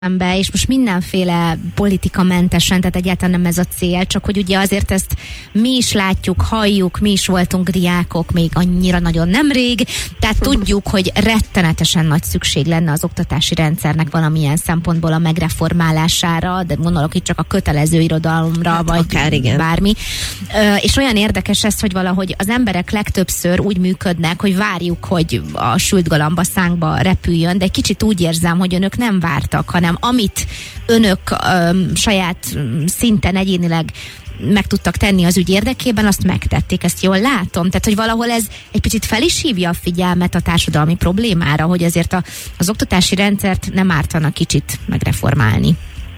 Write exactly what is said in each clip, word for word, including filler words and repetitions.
be, és most mindenféle politikamentesen, tehát egyáltalán nem ez a cél, csak hogy ugye azért ezt mi is látjuk, halljuk, mi is voltunk diákok még annyira nagyon nemrég, tehát tudjuk, hogy rettenetesen nagy szükség lenne az oktatási rendszernek valamilyen szempontból a megreformálására, de gondolok itt csak a kötelező irodalomra, hát vagy akár, igen. bármi. Ö, és olyan érdekes ez, hogy valahogy az emberek legtöbbször úgy működnek, hogy várjuk, hogy a sült galamba szánkba repüljön, de egy kicsit úgy érzem, hogy önök nem vártak, hanem amit önök öm, saját szinten egyénileg meg tudtak tenni az ügy érdekében, azt megtették, ezt jól látom. Tehát, hogy valahol ez egy picit fel is hívja a figyelmet a társadalmi problémára, hogy azért a, az oktatási rendszert nem ártana kicsit megreformálni.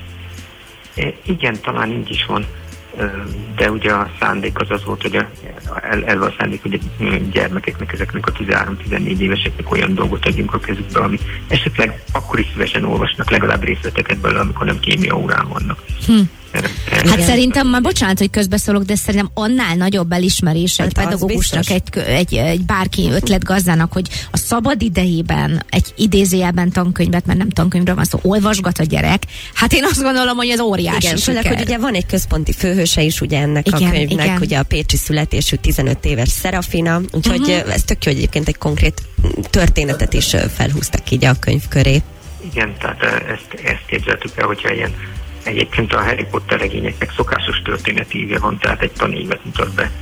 Igen, talán így is van, de ugye a szándék az az volt, hogy a, el, elve a szándék, hogy a gyermekeknek, ezeknek a tizenhárom-tizennégy éveseknek olyan dolgot adjunk a kezükbe, ami esetleg akkor is szívesen olvasnak legalább részleteket belőle, amikor nem kémia órán vannak. Hm. Hát igen. Szerintem, már bocsánat, hogy közbeszólok, de szerintem annál nagyobb elismerés egy hát pedagógusnak, egy, egy, egy bárki ötletgazdának, hogy a szabad idejében egy idézőjelben tankönyvet, mert nem tankönyvről van szó, olvasgat a gyerek. Hát én azt gondolom, hogy ez óriási igen, siker. főleg, hogy ugye van egy központi főhőse is ugye ennek igen, a könyvnek, igen. ugye a pécsi születésű tizenöt éves Szerafina, úgyhogy uh-huh. ez tök jó, egyébként egy konkrét történetet is felhúztak így a könyv köré. Igen, tehát ezt, ezt képzeltük el, hogyha ilyen egyébként a Harry Potter regényeknek szokásos történeti íve van, tehát egy tanévet mutat be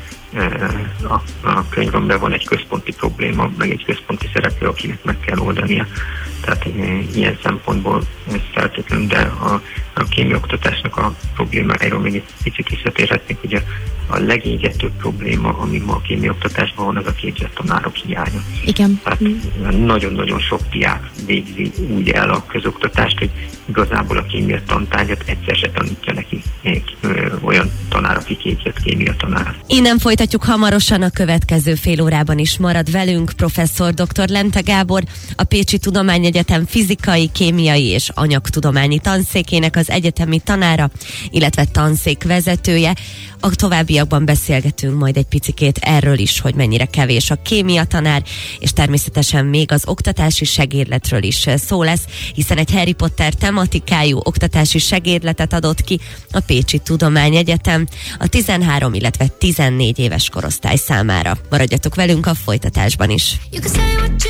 a, a könyvben, van egy központi probléma, meg egy központi szereplő, akinek meg kell oldania. Tehát ilyen szempontból ez feltétlenül, de a, a kémiaoktatásnak a problémáiról még egy picit visszatérhetnék, hogy a, a legégetőbb probléma, ami ma a kémiaoktatásban van, az a képzett tanárok hiánya. Igen. Tehát nagyon-nagyon sok diák végzi úgy el a közoktatást, hogy igazából a kémia tantárgyat egyszer se tanítja neki olyan tanár, aki képzett kémia tanár. Innen folytatjuk hamarosan, a következő fél órában is marad velünk professzor dr. Lente Gábor, a Pécsi Tudományegyetem fizikai, kémiai és anyagtudományi tanszékének az egyetemi tanára, illetve tanszék vezetője. A továbbiakban beszélgetünk majd egy picikét erről is, hogy mennyire kevés a kémia tanár, és természetesen még az oktatási segédletről is szó lesz, hiszen egy Harry Potter tematikájú oktatási segédletet adott ki a Pécsi Tudományegyetem a tizenhárom, illetve tizennégy éves korosztály számára. Maradjatok velünk a folytatásban is.